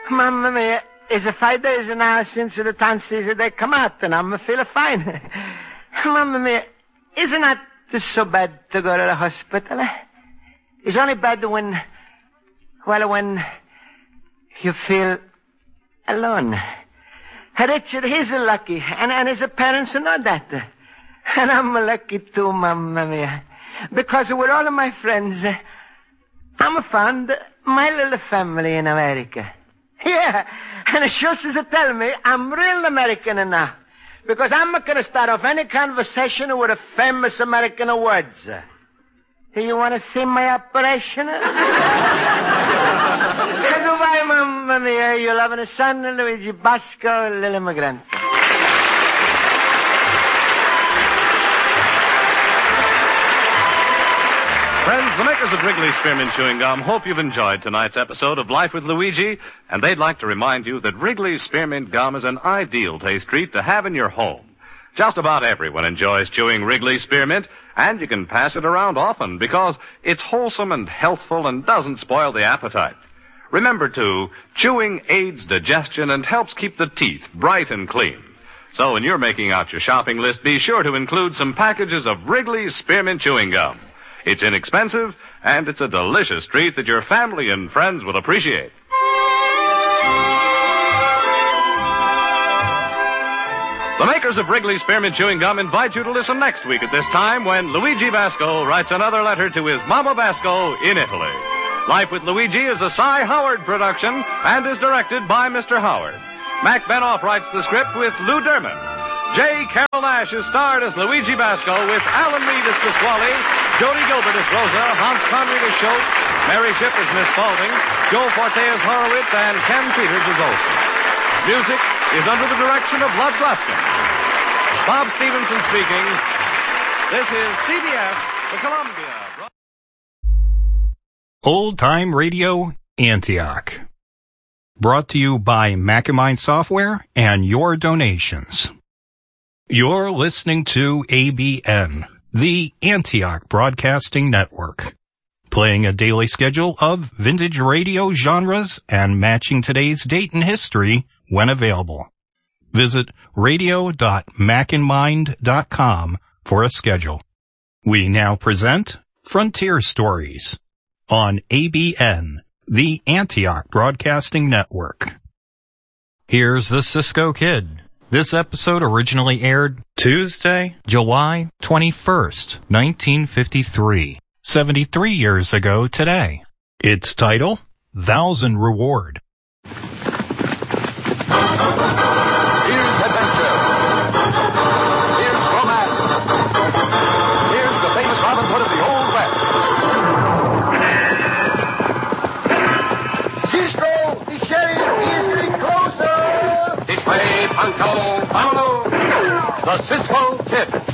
Mamma mia, it's 5 days now since the tonsils they come out, and I'm feeling fine. Mamma mia, isn't that so bad to go to the hospital? It's only bad when you feel alone. Richard, he's lucky, and his parents know that. And I'm lucky too, Mamma mia. Because with all of my friends, I'm found my little family in America. Yeah, and the Schultzes tell me I'm real American now. Because I'm not going to start off any conversation with a famous American words. Do you want to see my operation? Goodbye, Mamma mia. You're loving a son, Luigi Basco, little immigrant. Friends, the makers of Wrigley Spearmint Chewing Gum hope you've enjoyed tonight's episode of Life with Luigi, and they'd like to remind you that Wrigley Spearmint Gum is an ideal taste treat to have in your home. Just about everyone enjoys chewing Wrigley Spearmint, and you can pass it around often because it's wholesome and healthful and doesn't spoil the appetite. Remember, too, chewing aids digestion and helps keep the teeth bright and clean. So when you're making out your shopping list, be sure to include some packages of Wrigley Spearmint Chewing Gum. It's inexpensive, and it's a delicious treat that your family and friends will appreciate. The makers of Wrigley Spearmint Chewing Gum invite you to listen next week at this time when Luigi Basco writes another letter to his Mama Basco in Italy. Life with Luigi is a Cy Howard production and is directed by Mr. Howard. Mac Benoff writes the script with Lou Derman. J. Carol Nash is starred as Luigi Basco with Alan Mead as Pasquale, Jody Gilbert as Rosa, Hans Conried as Schultz, Mary Shipp as Miss Spaulding, Joe Forte as Horowitz, and Ken Peters as Olson. Music is under the direction of Lud Gluskin. Bob Stevenson speaking. This is CBS, the Columbia. Old Time Radio, Antioch. Brought to you by Macamind Software and your donations. You're listening to ABN, the Antioch Broadcasting Network, playing a daily schedule of vintage radio genres and matching today's date in history when available. Visit radio.macinmind.com for a schedule. We now present Frontier Stories on ABN, the Antioch Broadcasting Network. Here's the Cisco Kid. This episode originally aired Tuesday, July 21st, 1953, 73 years ago today. Its title, Thousand Reward. Here's adventure. Here's romance. Here's the famous Robin Hood of the Old West. Cisco, the sheriff is getting closer. This way, Pancho. Paulo. The Cisco Kid.